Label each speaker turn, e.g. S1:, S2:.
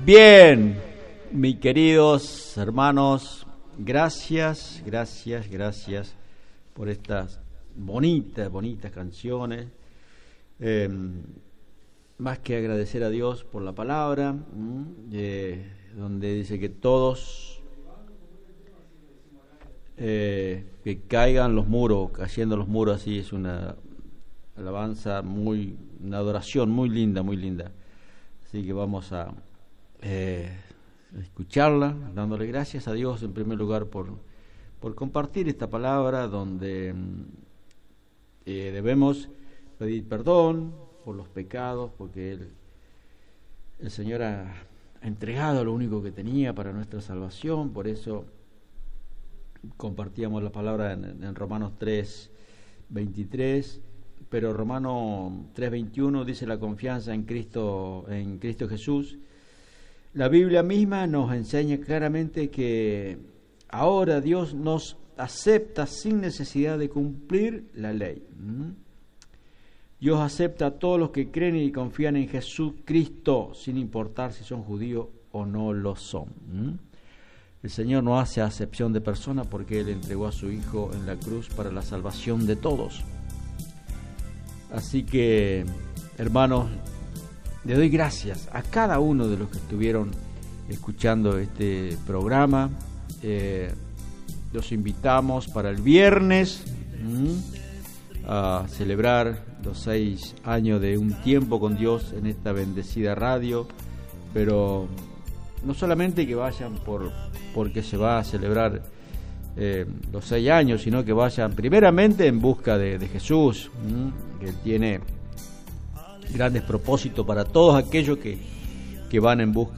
S1: Bien, mis queridos hermanos, gracias por estas bonitas canciones. Más que agradecer a Dios por la palabra, donde dice que todos que caigan los muros, cayendo los muros, así es una alabanza una adoración muy linda. Así que vamos a escucharla, dándole gracias a Dios en primer lugar por compartir esta palabra, donde debemos pedir perdón por los pecados, porque el Señor ha entregado lo único que tenía para nuestra salvación. Por eso compartíamos la palabra en Romanos 3:23, pero Romanos 3:21 dice la confianza en Cristo Jesús. La Biblia misma nos enseña claramente que ahora Dios nos acepta sin necesidad de cumplir la ley. Dios acepta a todos los que creen y confían en Jesucristo, sin importar si son judíos o no lo son. El Señor no hace acepción de personas, porque Él entregó a su Hijo en la cruz para la salvación de todos. Así que, hermanos, le doy gracias a cada uno de los que estuvieron escuchando este programa. Los invitamos para el viernes a celebrar los 6 años de Un Tiempo con Dios en esta bendecida radio, pero no solamente que vayan porque se va a celebrar los 6 años, sino que vayan primeramente en busca de Jesús, que Él tiene grandes propósitos para todos aquellos que van en busca